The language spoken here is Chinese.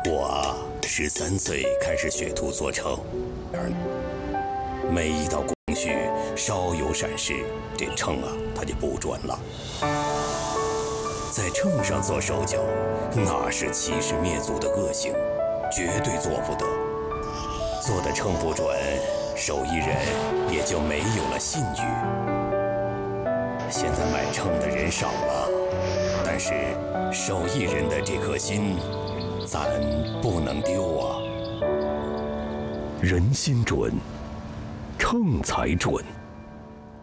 我13岁开始学徒做秤，每一道工序稍有闪失，这秤啊它就不准了。在秤上做手脚，那是欺师灭祖的恶行，绝对做不得。做的秤不准，手艺人也就没有了信誉。现在买秤的人少了，但是手艺人的这颗心，咱不能丢啊。 人心准，秤才准。